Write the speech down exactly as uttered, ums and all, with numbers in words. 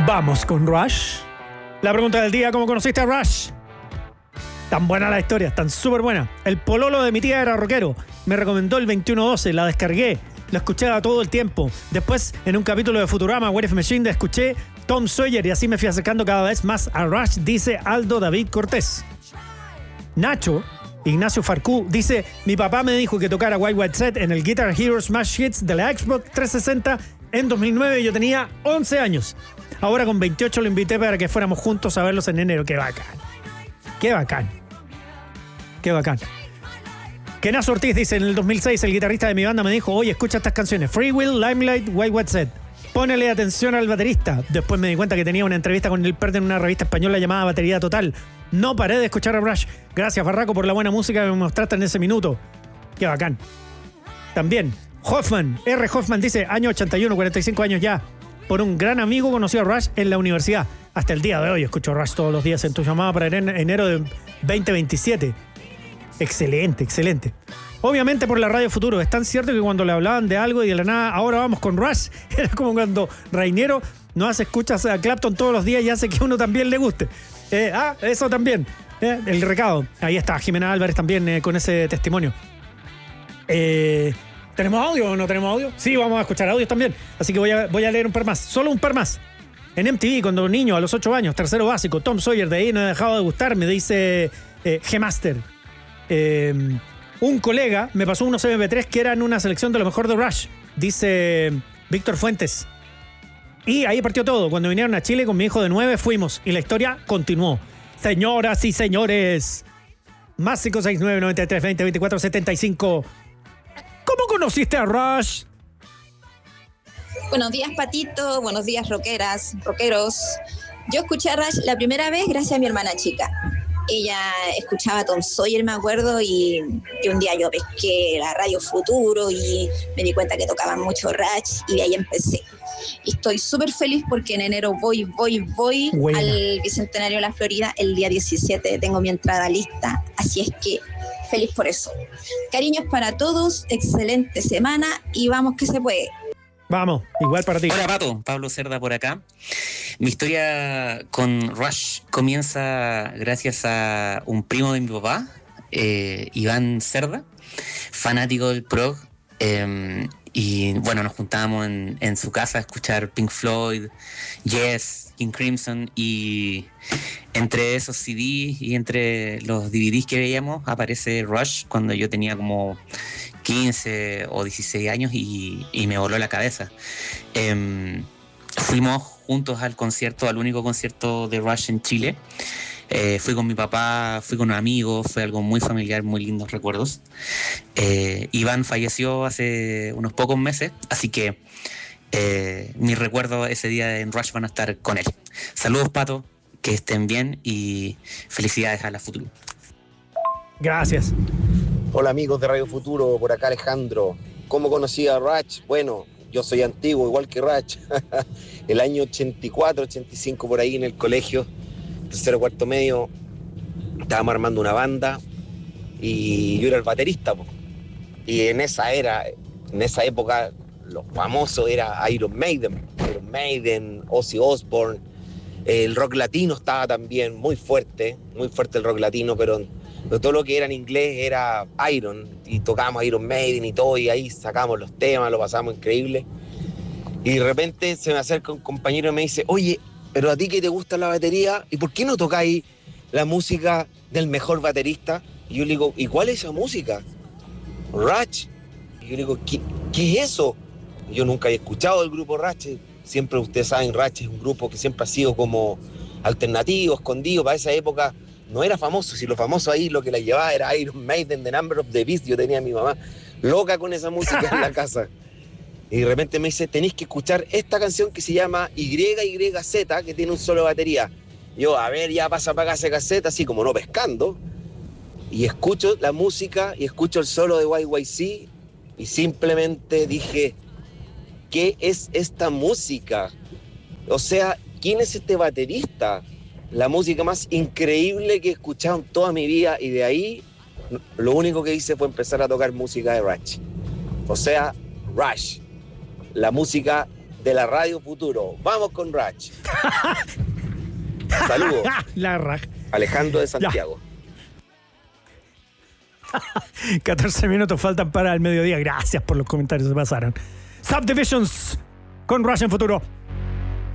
Vamos con Rush. La pregunta del día: ¿cómo conociste a Rush? Tan buena la historia, tan súper buena. El pololo de mi tía era rockero. Me recomendó el veintiuno doce, la descargué. Lo escuchaba todo el tiempo. Después, en un capítulo de Futurama, What If Machine, escuché Tom Sawyer y así me fui acercando cada vez más a Rush, dice Aldo David Cortés. Nacho, Ignacio Farcú, dice: mi papá me dijo que tocara Wild Wild Set en el Guitar Hero Smash Hits de la Xbox trescientos sesenta en dos mil nueve y yo tenía once años. Ahora con veintiocho lo invité para que fuéramos juntos a verlos en enero. ¡Qué bacán! ¡Qué bacán! ¡Qué bacán! Kenazo Ortiz dice: en el dos mil seis el guitarrista de mi banda me dijo: oye, escucha estas canciones, Free Will, Limelight, Wild Wild Set. Pónele atención al baterista. Después me di cuenta que tenía una entrevista con Neil Peart en una revista española llamada Batería Total. No paré de escuchar a Rush. Gracias, Barraco, por la buena música que me mostraste en ese minuto. ¡Qué bacán! También Hoffman, R. Hoffman dice: año ochenta y uno, cuarenta y cinco años ya. Por un gran amigo conocí a Rush en la universidad. Hasta el día de hoy escucho Rush todos los días en tu llamada para enero de veinte veintisiete. Excelente, excelente. Obviamente por la Radio Futuro. Es tan cierto que cuando le hablaban de algo y de la nada, ahora vamos con Rush, era como cuando Rainiero no hace escuchas a Clapton todos los días y hace que uno también le guste. Eh, ah, eso también. Eh, el recado. Ahí está, Jimena Álvarez también eh, con ese testimonio. Eh... ¿Tenemos audio o no tenemos audio? Sí, vamos a escuchar audios también. Así que voy a, voy a leer un par más. Solo un par más. En M T V, cuando niño, a los ocho años, tercero básico, Tom Sawyer, de ahí no he dejado de gustar, me dice eh, G-Master. Eh, un colega me pasó unos M P tres que eran una selección de lo mejor de Rush, dice Víctor Fuentes. Y ahí partió todo. Cuando vinieron a Chile con mi hijo de nueve, fuimos. Y la historia continuó. Señoras y señores. Más cinco seis nueve, nueve tres, veinte, veinticuatro, setenta y cinco. ¿Cómo conociste a Rush? Buenos días, Patito. Buenos días, rockeras, rockeros. Yo escuché a Rush la primera vez gracias a mi hermana chica. Ella escuchaba a Tom Sawyer, me acuerdo, y, y un día yo pesqué la Radio Futuro y me di cuenta que tocaban mucho Rush y de ahí empecé. Y estoy súper feliz porque en enero voy, voy, voy Buena. al Bicentenario de la Florida el día diecisiete. Tengo mi entrada lista, así es que feliz por eso. Cariños para todos, excelente semana y vamos que se puede. Vamos, igual para ti. Hola, Pato, Pablo Cerda por acá. Mi historia con Rush comienza gracias a un primo de mi papá, eh, Iván Cerda, fanático del prog. Eh, y bueno, nos juntábamos en, en su casa a escuchar Pink Floyd, Yes, King Crimson, y entre esos C Ds y entre los D V Ds que veíamos aparece Rush cuando yo tenía como quince o dieciséis años y, y me voló la cabeza. Eh, fuimos juntos al concierto, al único concierto de Rush en Chile. Eh, fui con mi papá, fui con un amigo, fue algo muy familiar, muy lindos recuerdos. Eh, Iván falleció hace unos pocos meses, así que eh, mis recuerdos ese día en Rush van a estar con él. Saludos, Pato, que estén bien y felicidades a la Futuro. Gracias. Hola amigos de Radio Futuro, por acá Alejandro. ¿Cómo conocí a Rush? Bueno, yo soy antiguo, igual que Rush. El año ochenta y cuatro, ochenta y cinco por ahí en el colegio, tercero, cuarto medio, estábamos armando una banda y yo era el baterista, po. Y en esa era, en esa época, lo famoso era Iron Maiden, Iron Maiden, Ozzy Osbourne. El rock latino estaba también muy fuerte, muy fuerte el rock latino, pero, pero todo lo que era en inglés era Iron, y tocábamos Iron Maiden y todo, y ahí sacábamos los temas, lo pasábamos increíble. Y de repente se me acerca un compañero y me dice: oye, pero a ti que te gusta la batería, ¿y por qué no tocáis la música del mejor baterista? Y yo le digo: ¿y cuál es esa música? Rush. Y yo le digo: ¿qué, qué es eso? Y yo nunca había escuchado el grupo Rush. Siempre, ustedes saben, Rush es un grupo que siempre ha sido como alternativo, escondido. Para esa época no era famoso. Si lo famoso ahí lo que la llevaba era Iron Maiden, The Number of the Beast. Yo tenía a mi mamá loca con esa música en la casa. Y de repente me dice: tenéis que escuchar esta canción que se llama Y Y Z, que tiene un solo de batería. Yo, a ver, ya pasa para acá ese cassette, así como no pescando. Y escucho la música y escucho el solo de Y Y C y simplemente dije: ¿qué es esta música? O sea, ¿quién es este baterista? La música más increíble que he escuchado en toda mi vida, y de ahí lo único que hice fue empezar a tocar música de Rush. O sea, Rush. La música de la Radio Futuro. Vamos con Rach. Saludos. La Raj. Alejandro de Santiago. catorce minutos faltan para el mediodía. Gracias por los comentarios, se pasaron. Subdivisions con Rush en Futuro.